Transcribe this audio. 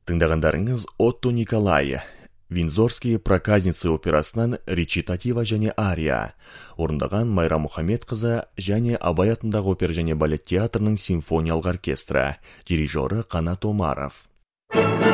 Тыңдағандарыңыз Отто Николай, Виндзорские проказницы операсынан речитатива және ария, орындаған Майра Мұхамед қызы және Абай атындағы опера және балет театрының симфониялық оркестрі, дирижері Қанат Омаров.